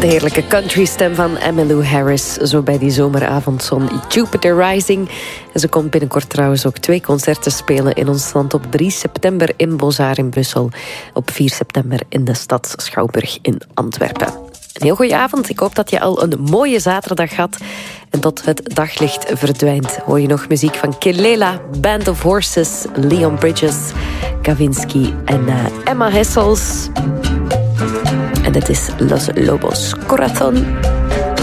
De heerlijke countrystem van Emmylou Harris. Zo bij die zomeravondzon Jupiter Rising. En ze komt binnenkort trouwens ook 2 concerten spelen in ons land. Op 3 september in Bozar in Brussel. Op 4 september in de stad Schouwburg in Antwerpen. Een heel goeie avond. Ik hoop dat je al een mooie zaterdag had. En tot het daglicht verdwijnt hoor je nog muziek van Kelela, Band of Horses, Leon Bridges, Kavinsky en Emma Hessels. En dit is Los Lobos Corazón.